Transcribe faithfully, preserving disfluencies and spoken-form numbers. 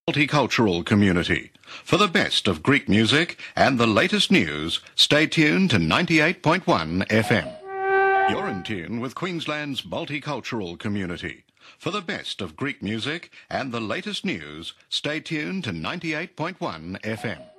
Multicultural community. For the best of Greek music and the latest news, stay tuned to ninety-eight point one F M. You're in tune with Queensland's multicultural community. For the best of Greek music and the latest news, stay tuned to ninety-eight point one F M.